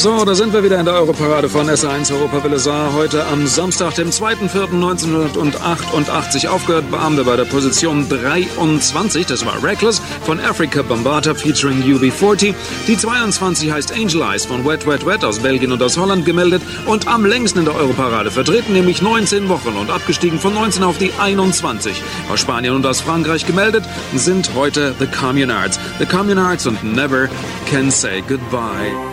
So, da sind wir wieder in der Europarade von SR1 Europawelle Saar. Heute am Samstag, dem 2.4.1988 aufgehört haben wir bei der Position 23. Das war Reckless von Africa Bambaataa featuring UB40. Die 22 heißt Angel Eyes von Wet Wet Wet aus Belgien und aus Holland gemeldet und am längsten in der Europarade vertreten, nämlich 19 Wochen und abgestiegen von 19 auf die 21. Aus Spanien und aus Frankreich gemeldet sind heute The Communards. The Communards und Never Can Say Goodbye.